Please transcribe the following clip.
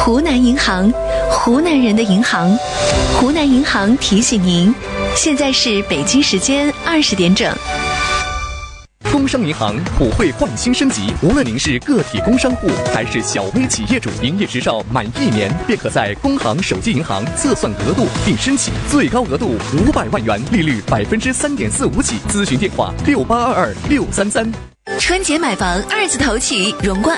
湖南银行，湖南人的银行。湖南银行提醒您，现在是北京时间20点整。 工商银行普惠换新升级，无论您是个体工商户还是小微企业主，营业执照满1年便可在工行手机银行测算额度并申请，最高额度500万元，利率3.45%起。咨询电话68226333。 春节买房2字头起，荣冠